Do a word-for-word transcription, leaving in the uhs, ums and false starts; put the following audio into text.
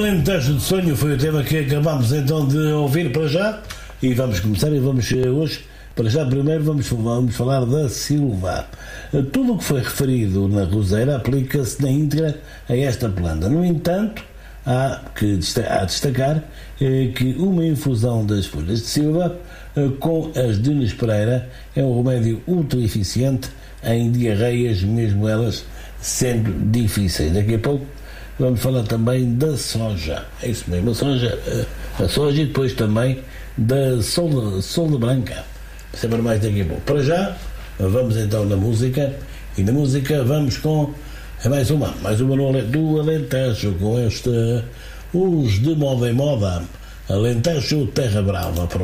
Alentejo de Sonho foi o tema que acabámos então de ouvir para já, e vamos começar e vamos hoje, para já primeiro vamos, vamos falar da Silva. Tudo o que foi referido na roseira aplica-se na íntegra a esta planta. No entanto, há que há destacar eh, que uma infusão das folhas de Silva eh, com as de Nespereira é um remédio ultra eficiente em diarreias, mesmo elas sendo difíceis. Daqui a pouco vamos falar também da soja, é isso mesmo, a soja, a soja e depois também da solda, solda branca, sempre mais daqui a pouco. Para já, vamos então na música, e na música vamos com mais uma, mais uma do Alentejo, com este Os de Moda em Moda, Alentejo Terra Brava.